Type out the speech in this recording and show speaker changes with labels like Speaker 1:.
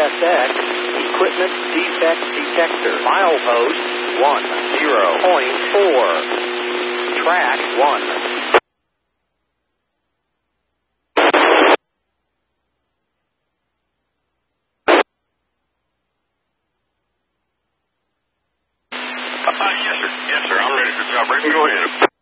Speaker 1: CSX Equipment Defect Detector. Milepost 10.4. Track 1.
Speaker 2: Yes, sir. Yes, sir. I'm ready for job. Go ahead.